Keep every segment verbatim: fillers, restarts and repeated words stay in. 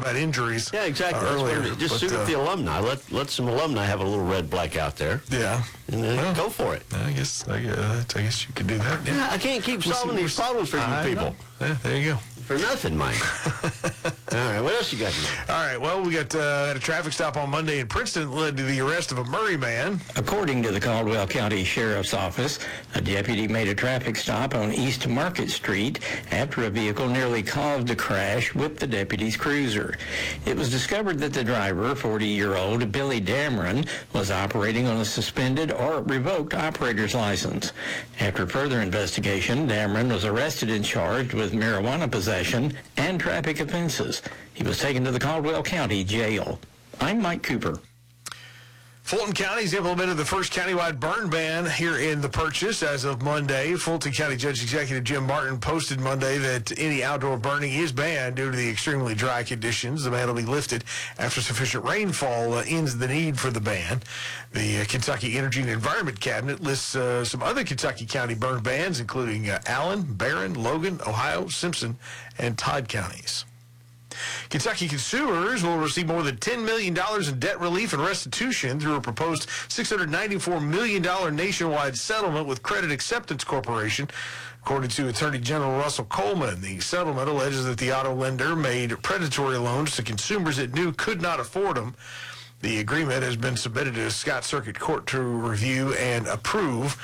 about injuries. Yeah, exactly. Uh, earlier. That's just but, suit uh, the alumni. Let let some alumni have a little red black out there. Yeah. And then well, go for it. I guess I guess, I guess you could do that. Yeah. Yeah, I can't keep solving these problems for you people. Yeah, there you go. For nothing, Mike. All right, what else you got here? All right, well, we got uh, a traffic stop on Monday in Princeton that led to the arrest of a Murray man. According to the Caldwell County Sheriff's Office, a deputy made a traffic stop on East Market Street after a vehicle nearly caused a crash with the deputy's cruiser. It was discovered that the driver, forty-year-old Billy Dameron, was operating on a suspended or revoked operator's license. After further investigation, Dameron was arrested and charged with marijuana possession and traffic offenses. He was taken to the Caldwell County Jail. I'm Mike Cooper. Fulton County's implemented the first countywide burn ban here in the Purchase as of Monday. Fulton County Judge Executive Jim Martin posted Monday that any outdoor burning is banned due to the extremely dry conditions. The ban will be lifted after sufficient rainfall uh, ends the need for the ban. The uh, Kentucky Energy and Environment Cabinet lists uh, some other Kentucky County burn bans, including uh, Allen, Barron, Logan, Ohio, Simpson, and Todd counties. Kentucky consumers will receive more than ten million dollars in debt relief and restitution through a proposed six hundred ninety-four million dollars nationwide settlement with Credit Acceptance Corporation. According to Attorney General Russell Coleman, the settlement alleges that the auto lender made predatory loans to consumers it knew could not afford them. The agreement has been submitted to the Scott Circuit Court to review and approve.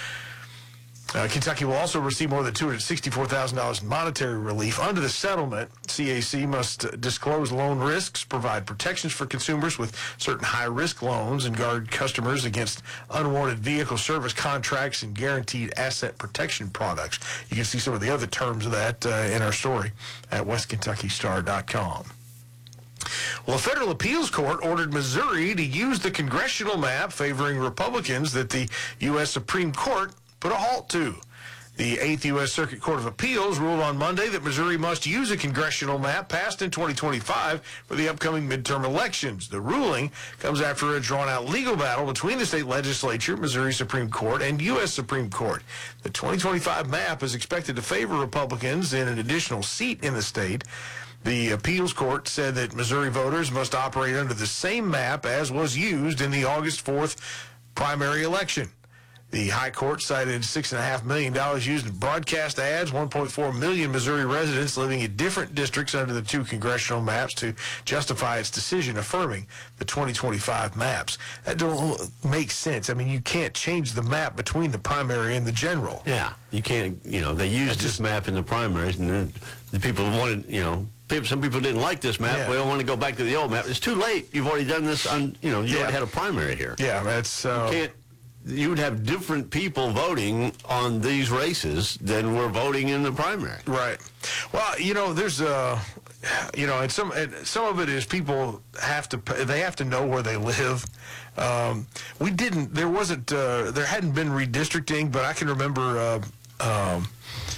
Uh, Kentucky will also receive more than two hundred sixty-four thousand dollars in monetary relief. Under the settlement, C A C must uh, disclose loan risks, provide protections for consumers with certain high-risk loans, and guard customers against unwanted vehicle service contracts and guaranteed asset protection products. You can see some of the other terms of that uh, in our story at west kentucky star dot com. Well, a federal appeals court ordered Missouri to use the congressional map favoring Republicans that the U S Supreme Court put a halt to. The eighth U S Circuit Court of Appeals ruled on Monday that Missouri must use a congressional map passed in twenty twenty-five for the upcoming midterm elections. The ruling comes after a drawn-out legal battle between the state legislature, Missouri Supreme Court, and U S Supreme Court. The twenty twenty-five map is expected to favor Republicans in an additional seat in the state. The appeals court said that Missouri voters must operate under the same map as was used in the August fourth primary election. The high court cited six point five million dollars used in broadcast ads, one point four million Missouri residents living in different districts under the two congressional maps to justify its decision affirming the twenty twenty-five maps. That don't make sense. I mean, you can't change the map between the primary and the general. Yeah, you can't, you know, they used That's this just, map in the primaries, and then the people wanted, you know, people, some people didn't like this map. Yeah. We don't want to go back to the old map. It's too late. You've already done this on, you know, you Yeah. already had a primary here. Yeah, that's... Uh, You can't, you would have different people voting on these races than were voting in the primary. Right. Well, you know, there's uh, you know, and some and some of it is people have to they have to know where they live. Um, we didn't. There wasn't. Uh, there hadn't been redistricting, but I can remember. Uh, um,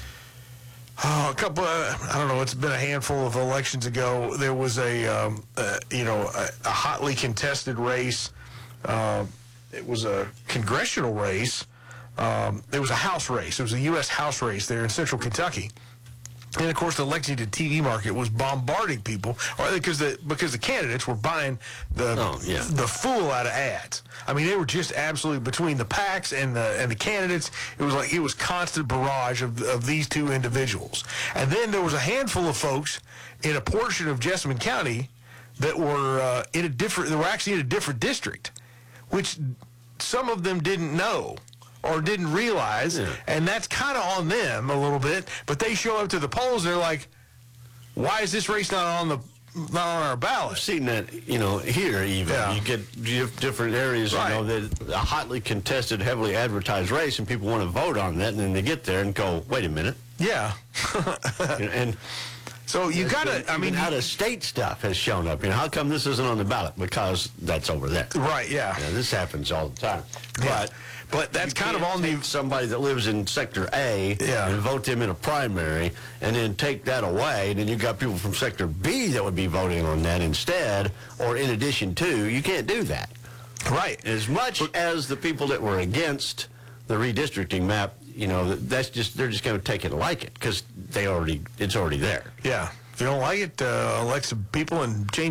Oh, a couple, uh, I don't know, it's been a handful of elections ago. There was a, um, uh, you know, a, a hotly contested race. Uh, it was a congressional race. Um, it was a House race. It was a U S House race there in central Kentucky. And, of course, the Lexington T V market was bombarding people or because the because the candidates were buying the oh, yeah. the fool out of ads. I mean, they were just absolutely between the PACs and the and the candidates. It was like it was constant barrage of of these two individuals. And then there was a handful of folks in a portion of Jessamine County that were uh, in a different. They were actually in a different district, which some of them didn't know or didn't realize, yeah. and that's kind of on them a little bit. But they show up to the polls, they're like, "Why is this race not on the not on our ballot?" I've seen that, you know, here even. Yeah. You get dif- different areas, right. you know, that a hotly contested, heavily advertised race, and people want to vote on that, and then they get there and go, "Wait a minute." Yeah. you know, and so you got to, I mean, out of state stuff has shown up. You know, how come this isn't on the ballot? Because that's over there. Right. Yeah. You know, this happens all the time. Yeah. But. But that's kind of on the the somebody that lives in Sector A yeah. and vote them in a primary, and then take that away, and then you got people from Sector B that would be voting on that instead, or in addition to. You can't do that. Right. As much but, as the people that were against the redistricting map, you know, that's just they're just going to take it and like it because they already it's already there. Yeah. If you don't like it, uh, elect some people and change